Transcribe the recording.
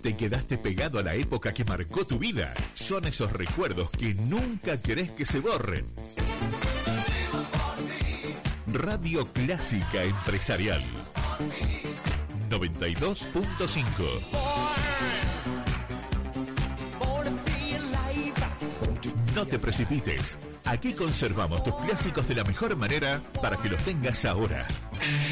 te quedaste pegado a la época que marcó tu vida. Son esos recuerdos que nunca querés que se borren. Radio Clásica Empresarial 92.5. No te precipites. Aquí conservamos tus clásicos de la mejor manera para que los tengas ahora.